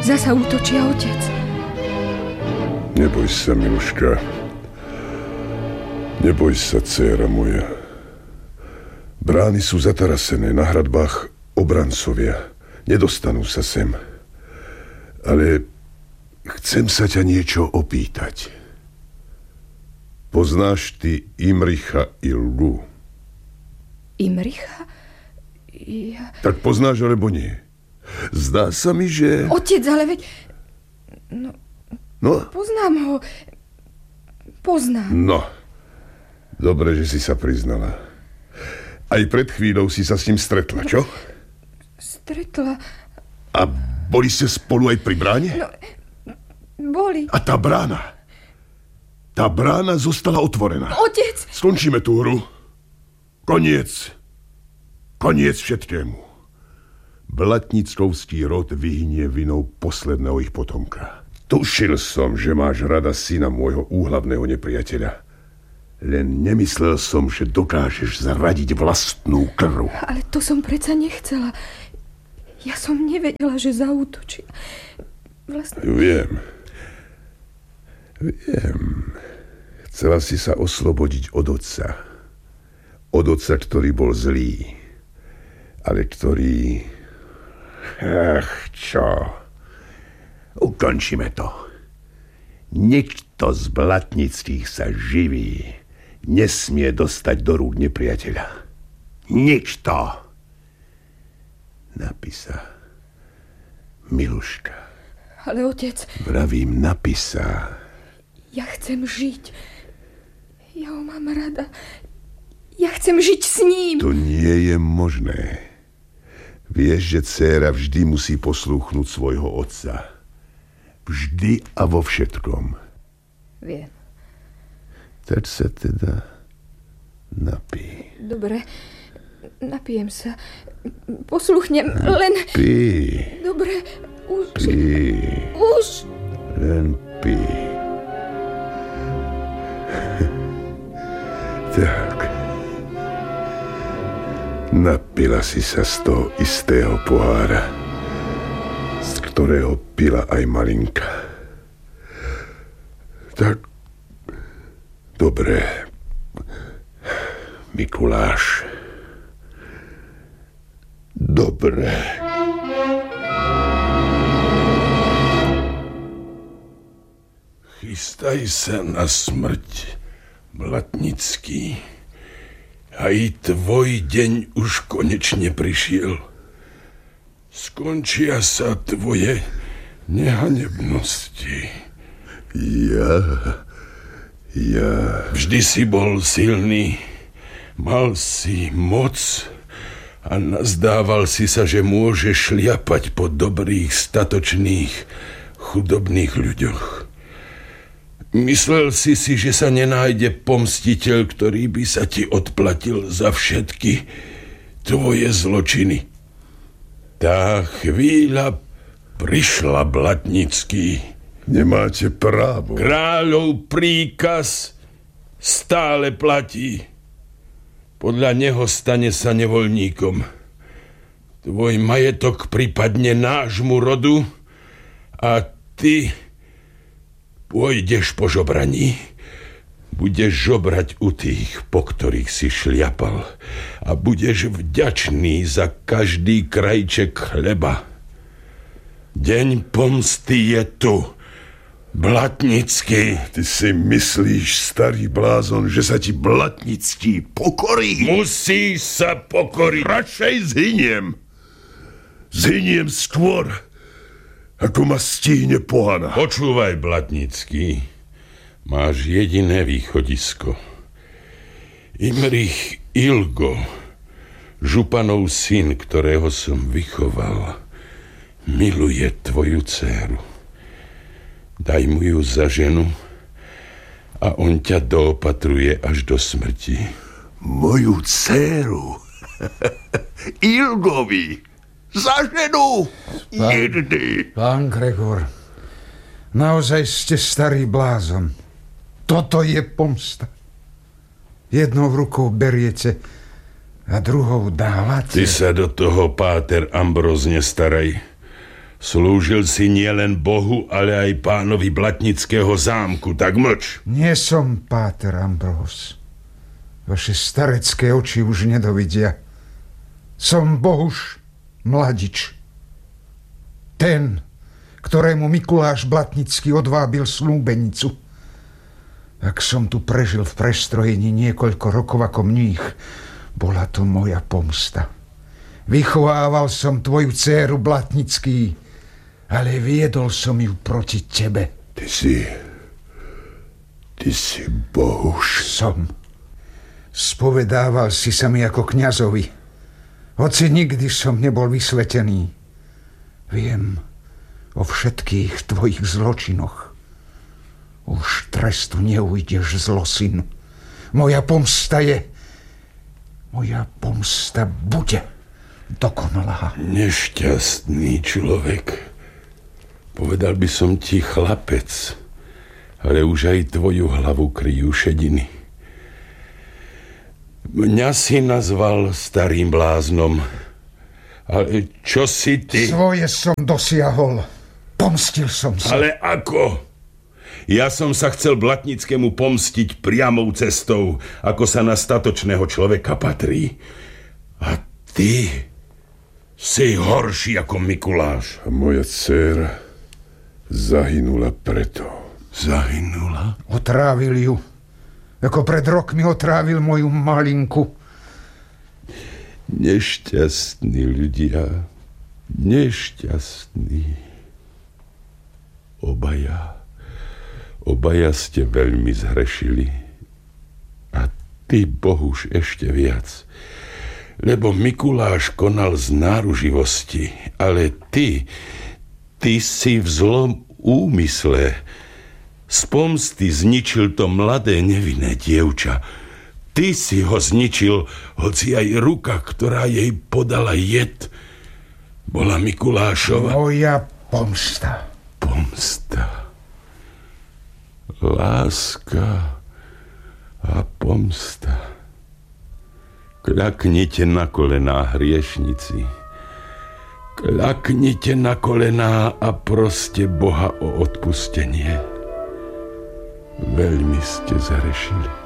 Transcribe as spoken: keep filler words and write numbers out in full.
Zasa útočia, otec. Neboj sa, Miluška. Neboj sa, dcéra moja. Brány sú zatarasené, na hradbách obrancovia. Nedostanú sa sem. Ale chcem sa ťa niečo opýtať. Poznáš ty Imricha Ilgu? Imricha? Ja... Tak poznáš, alebo nie? Zdá sa mi, že... Otec, ale veď... No, no? Poznám ho. Poznám. No. Dobre, že si sa priznala. Aj pred chvíľou si sa s ním stretla, čo? Stretla. A boli ste spolu aj pri bráne? No, boli. A tá brána? Tá brána zostala otvorená. Otec! Skončíme tú hru. Koniec. Koniec všetkému. Blatnickovský rod vyhynie vinou posledného ich potomka. Tušil som, že máš rada syna môjho úhlavného nepriateľa. Len nemyslel som, že dokážeš zaradiť vlastnú krv. Ale to som predsa nechcela. Ja som nevedela, že zaútočí. Vlastne... Viem. Viem. Chcela si sa oslobodiť od otca. Od otca, ktorý bol zlý. Ale ktorý... Ach, čo? Ukončíme to. Nikto z Blatnických sa živý nesmie dostať do rúk nepriateľa. Nikto. Napísa. Miluška. Ale otec... Vravím, napísa. Ja chcem žiť. Ja ho mám rada. Ja chcem žiť s ním. To nie je možné. Vieš, že dcéra vždy musí poslúchnuť svojho otca. Vždy a vo všetkom. Viem. Tak sa teda napí. Dobre, napijem sa. Posluchnem, len... Pí. Dobre, už... Pí. Už... Len pí. Tak. Napila si sa z toho istého pohára, z ktorého pila aj Marinka. Tak... Dobre, Mikuláš. Dobre. Chystaj sa na smrť, Blatnický. Aj tvoj deň už konečne prišiel. Skončia sa tvoje nehanebnosti. Ja... Ja... Vždy si bol silný, mal si moc a nazdával si sa, že môžeš šliapať po dobrých, statočných, chudobných ľuďoch. Myslel si si, že sa nenájde pomstiteľ, ktorý by sa ti odplatil za všetky tvoje zločiny. Tá chvíľa prišla, Blatnický. Nemáte právo. Kráľov príkaz stále platí. Podľa neho stane sa nevoľníkom. Tvoj majetok pripadne nášmu rodu a ty pôjdeš po žobraní. Budeš žobrať u tých, po ktorých si šliapal a budeš vďačný za každý krajček chleba. Deň pomsty je tu, Blatnický. Ty si myslíš, starý blázon, že sa ti Blatnický pokorí? Musí sa pokoriť. Radšej zhyniem. Zhyniem skôr, ako ma stihne pohana. Počúvaj, Blatnický. Máš jediné východisko. Imrich Ilgo, županov syn, ktorého som vychoval, miluje tvoju dcéru. Daj mu ju za ženu a on ťa doopatruje až do smrti. Moju dcéru? Ilgovi? Za ženu? Pán, Nikdy. pán Gregor, naozaj ste starý blázon. Toto je pomsta. Jednou rukou beriete a druhou dávate. Ty sa do toho, páter Ambroz, nestaraj. Slúžil si nielen Bohu, ale aj pánovi Blatnického zámku, tak mlč. Nie som páter Ambrós. Vaše starecké oči už nedovidia. Som Bohuš Mladič. Ten, ktorému Mikuláš Blatnický odvábil slúbenicu. Ak som tu prežil v prestrojení niekoľko rokov ako mních, bola to moja pomsta. Vychovával som tvoju dcéru Blatnický, ale viedol som ju proti tebe. Ty si... Ty si Bohuš. Som. Spovedával si sa mi ako kňazovi. Hoci nikdy som nebol vysvetený. Viem o všetkých tvojich zločinoch. Už trestu neujdeš, zlosin. Moja pomsta je... Moja pomsta bude dokonalá. Nešťastný človek. Povedal by som ti chlapec, ale už aj tvoju hlavu kryjú šediny. Mňa si nazval starým bláznom. Ale čo si ty? Svoje som dosiahol. Pomstil som sa. Ale ako? Ja som sa chcel Blatnickému pomstiť priamou cestou, ako sa na statočného človeka patrí. A ty si horší ako Mikuláš. A moja dcéra zahynula preto. Zahynula? Otrávil ju. Ako pred rokmi otrávil moju malinku. Nešťastní ľudia. Nešťastní. Obaja. Obaja ste veľmi zhrešili. A ty, Bohuš, ešte viac. Lebo Mikuláš konal z náruživosti, ale ty... Ty si v zlom úmysle z pomsty zničil to mladé nevinné dievča. Ty si ho zničil, hoci aj ruka, ktorá jej podala jed, bola Mikulášova. Moja pomsta. Pomsta. Láska a pomsta. Kľaknite na kolená, hriešnici. Kľaknite na kolená a proste Boha o odpustenie. Veľmi ste zhrešili.